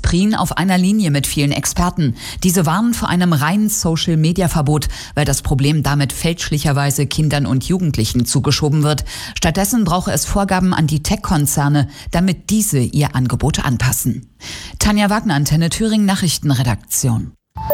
Prien auf einer Linie mit vielen Experten. Diese warnen vor einem reinen Social-Media-Verbot, weil das Problem damit fälschlicherweise Kindern und Jugendlichen zugeschoben wird. Stattdessen brauche es Vorgaben an die Tech-Konzerne, damit diese ihr Angebot anpassen. Tanja Wagner, Antenne Thüringen, Nachrichtenredaktion.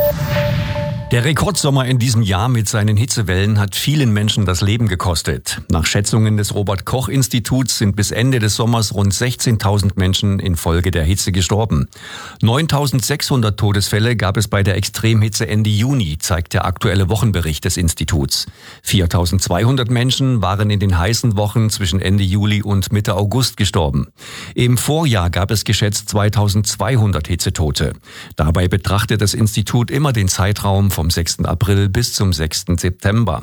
Der Rekordsommer in diesem Jahr mit seinen Hitzewellen hat vielen Menschen das Leben gekostet. Nach Schätzungen des Robert-Koch-Instituts sind bis Ende des Sommers rund 16.000 Menschen infolge der Hitze gestorben. 9.600 Todesfälle gab es bei der Extremhitze Ende Juni, zeigt der aktuelle Wochenbericht des Instituts. 4.200 Menschen waren in den heißen Wochen zwischen Ende Juli und Mitte August gestorben. Im Vorjahr gab es geschätzt 2.200 Hitzetote. Dabei betrachtet das Institut immer den Zeitraum vom 6. April bis zum 6. September.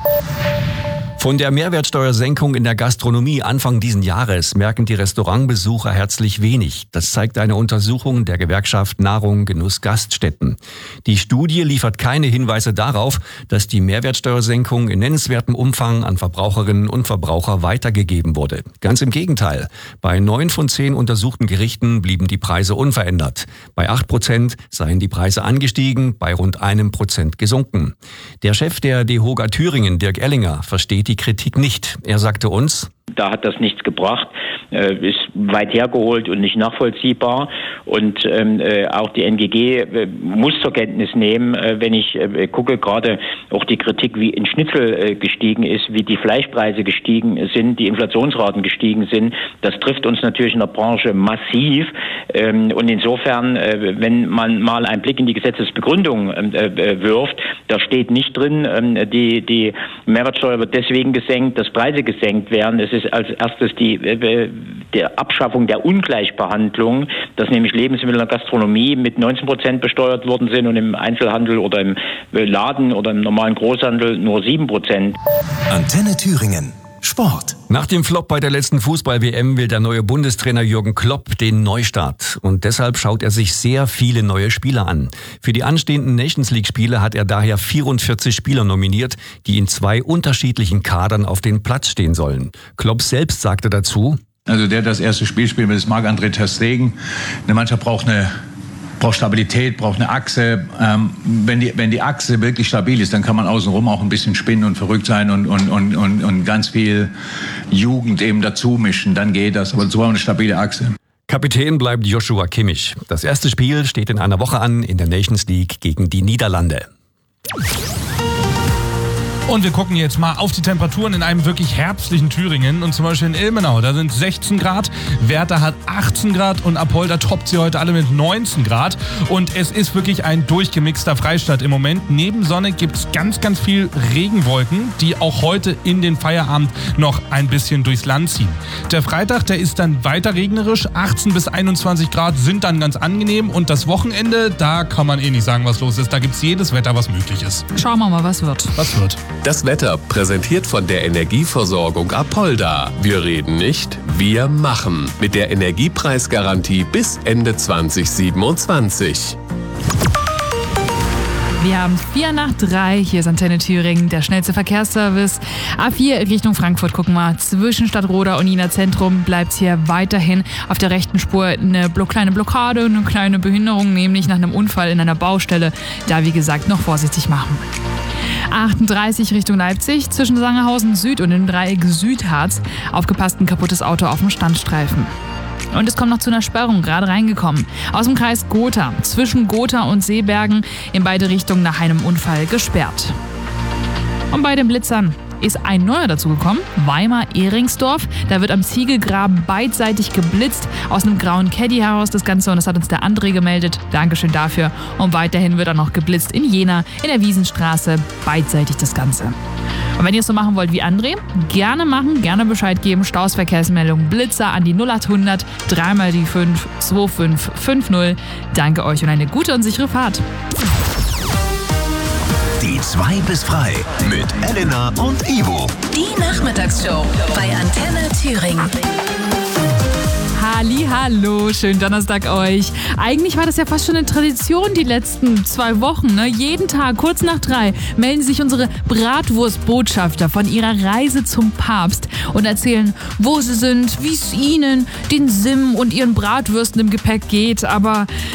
Von der Mehrwertsteuersenkung in der Gastronomie Anfang diesen Jahres merken die Restaurantbesucher herzlich wenig. Das zeigt eine Untersuchung der Gewerkschaft Nahrung, Genuss, Gaststätten. Die Studie liefert keine Hinweise darauf, dass die Mehrwertsteuersenkung in nennenswertem Umfang an Verbraucherinnen und Verbraucher weitergegeben wurde. Ganz im Gegenteil. Bei 9 von 10 untersuchten Gerichten blieben die Preise unverändert. Bei 8% seien die Preise angestiegen, bei rund 1% gesunken. Der Chef der DEHOGA Thüringen, Dirk Ellinger, versteht die Kritik nicht. Er sagte uns: Da hat das nichts gebracht, ist weit hergeholt und nicht nachvollziehbar. Und auch die NGG muss zur Kenntnis nehmen, wenn ich gucke, gerade auch die Kritik, wie in Schnitzel gestiegen ist, wie die Fleischpreise gestiegen sind, die Inflationsraten gestiegen sind. Das trifft uns natürlich in der Branche massiv. Und insofern, wenn man mal einen Blick in die Gesetzesbegründung wirft, da steht nicht drin, die Mehrwertsteuer wird deswegen gesenkt, dass Preise gesenkt werden. Es ist als erstes die Abschaffung der Ungleichbehandlung, dass nämlich Lebensmittel in der Gastronomie mit 19% besteuert worden sind und im Einzelhandel oder im Laden oder im normalen Großhandel nur 7%. Antenne Thüringen. Sport. Nach dem Flop bei der letzten Fußball-WM will der neue Bundestrainer Jürgen Klopp den Neustart. Und deshalb schaut er sich sehr viele neue Spieler an. Für die anstehenden Nations-League-Spiele hat er daher 44 Spieler nominiert, die in 2 unterschiedlichen Kadern auf den Platz stehen sollen. Klopp selbst sagte dazu: Also der das erste Spiel spielt, das ist Marc-André ter Stegen. Eine Mannschaft braucht Stabilität, braucht eine Achse. Wenn die Achse wirklich stabil ist, dann kann man außenrum auch ein bisschen spinnen und verrückt sein und ganz viel Jugend eben dazu mischen. Dann geht das. Aber so eine stabile Achse. Kapitän bleibt Joshua Kimmich. Das erste Spiel steht in einer Woche an in der Nations League gegen die Niederlande. Und wir gucken jetzt mal auf die Temperaturen in einem wirklich herbstlichen Thüringen. Und zum Beispiel in Ilmenau, da sind 16 Grad. Werther hat 18 Grad und Apolda toppt sie heute alle mit 19 Grad. Und es ist wirklich ein durchgemixter Freistaat im Moment. Neben Sonne gibt es ganz, ganz viel Regenwolken, die auch heute in den Feierabend noch ein bisschen durchs Land ziehen. Der Freitag, der ist dann weiter regnerisch. 18 bis 21 Grad sind dann ganz angenehm. Und das Wochenende, da kann man nicht sagen, was los ist. Da gibt es jedes Wetter, was möglich ist. Schauen wir mal, was wird. Was wird? Das Wetter präsentiert von der Energieversorgung Apolda. Wir reden nicht, wir machen. Mit der Energiepreisgarantie bis Ende 2027. Wir haben 4:03, hier ist Antenne Thüringen, der schnellste Verkehrsservice. A4 Richtung Frankfurt, gucken wir. Zwischen Stadtroda und Ina Zentrum bleibt es hier weiterhin auf der rechten Spur eine kleine Blockade, eine kleine Behinderung, nämlich nach einem Unfall in einer Baustelle. Da, wie gesagt, noch vorsichtig machen. 38 Richtung Leipzig, zwischen Sangerhausen Süd und dem Dreieck Südharz. Aufgepasst, ein kaputtes Auto auf dem Standstreifen. Und es kommt noch zu einer Sperrung, gerade reingekommen. Aus dem Kreis Gotha, zwischen Gotha und Seebergen, in beide Richtungen nach einem Unfall gesperrt. Und bei den Blitzern ist ein neuer dazugekommen, Weimar-Ehringsdorf. Da wird am Ziegelgraben beidseitig geblitzt, aus einem grauen Caddy heraus das Ganze, und das hat uns der André gemeldet. Dankeschön dafür. Und weiterhin wird auch noch geblitzt in Jena, in der Wiesenstraße, beidseitig das Ganze. Und wenn ihr es so machen wollt wie André, gerne machen, gerne Bescheid geben. Stausverkehrsmeldung Blitzer an die 0800 3 die 5 2550. Danke euch und eine gute und sichere Fahrt. Die 2 bis frei mit Elena und Ivo. Die Nachmittagsshow bei Antenne Thüringen. Hallihallo, schönen Donnerstag euch. Eigentlich war das ja fast schon eine Tradition die letzten 2 Wochen. Ne? Jeden Tag, kurz nach 3, melden sich unsere Bratwurstbotschafter von ihrer Reise zum Papst und erzählen, wo sie sind, wie es ihnen, den Sim und ihren Bratwürsten im Gepäck geht. Aber